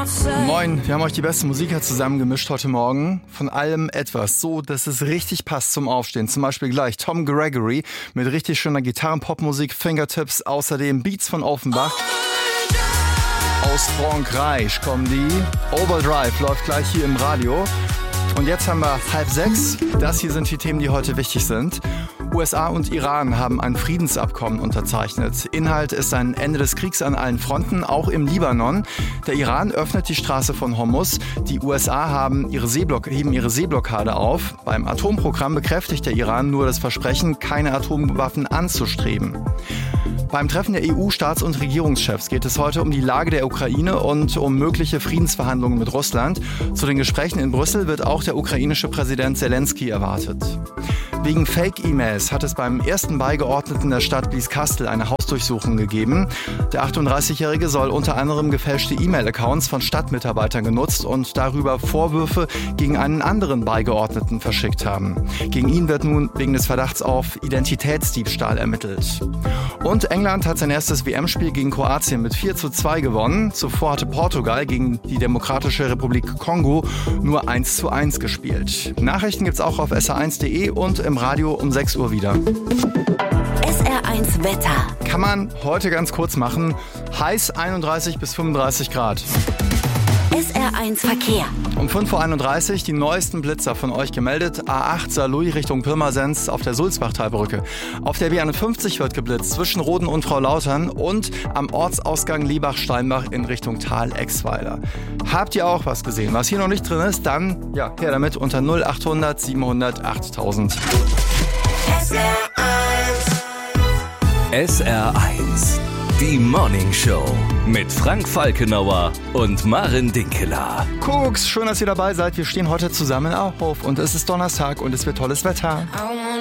Moin, wir haben euch die besten Musiker zusammengemischt heute Morgen. Von allem etwas, so dass es richtig passt zum Aufstehen. Zum Beispiel gleich Tom Gregory mit richtig schöner Gitarren-Popmusik, Fingertips, außerdem Beats von Offenbach. Aus Frankreich kommen die. Overdrive läuft gleich hier im Radio. Und jetzt haben wir 5:30. Das hier sind die Themen, die heute wichtig sind. USA und Iran haben ein Friedensabkommen unterzeichnet. Inhalt ist ein Ende des Kriegs an allen Fronten, auch im Libanon. Der Iran öffnet die Straße von Hormuz. Die USA heben ihre Seeblockade auf. Beim Atomprogramm bekräftigt der Iran nur das Versprechen, keine Atomwaffen anzustreben. Beim Treffen der EU-Staats- und Regierungschefs geht es heute um die Lage der Ukraine und um mögliche Friedensverhandlungen mit Russland. Zu den Gesprächen in Brüssel wird auch der ukrainische Präsident Zelensky erwartet. Wegen Fake-E-Mails hat es beim ersten Beigeordneten der Stadt Blieskastel eine Hausdurchsuchung gegeben. Der 38-Jährige soll unter anderem gefälschte E-Mail-Accounts von Stadtmitarbeitern genutzt und darüber Vorwürfe gegen einen anderen Beigeordneten verschickt haben. Gegen ihn wird nun wegen des Verdachts auf Identitätsdiebstahl ermittelt. Und England hat sein erstes WM-Spiel gegen Kroatien mit 4:2 gewonnen. Zuvor hatte Portugal gegen die Demokratische Republik Kongo nur 1:1 gespielt. Nachrichten gibt's auch auf sr1.de und im Radio um 6 Uhr wieder. SR1 Wetter. Kann man heute ganz kurz machen. Heiß 31 bis 35 Grad. SR1 Verkehr. Um 5:31 Uhr die neuesten Blitzer von euch gemeldet. A8 Saarlouis Richtung Pirmasens auf der Sulzbachtalbrücke. Auf der B51 wird geblitzt zwischen Roden und Frau-Lautern und am Ortsausgang Liebach-Steinbach in Richtung Thal-Exweiler. Habt ihr auch was gesehen, was hier noch nicht drin ist? Dann her damit unter 0800 700 8000. SR1, die Morning Show mit Frank Falkenauer und Maren Dinkeler. Kuckucks, schön, dass ihr dabei seid. Wir stehen heute zusammen auf und es ist Donnerstag und es wird tolles Wetter.